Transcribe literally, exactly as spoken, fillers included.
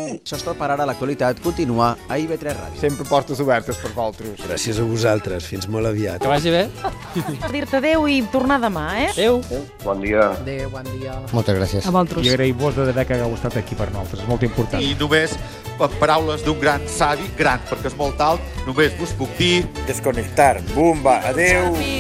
Això és tot per ara. L'actualitat continua a I V tres Ràdio. Sempre portes obertes per vosaltres. Gràcies a vosaltres. Fins molt aviat. Que vagi bé. Dir-te adéu i tornar demà, eh? Adéu. Bon dia. Adéu, bon dia. Moltes gràcies. A vosaltres. I agraïm-vos de d'haver que hagueu estat aquí per nosaltres. És molt important. I només, en paraules d'un gran savi, gran perquè és molt alt, només vos puc dir... Desconnectar. Bumba. Adéu.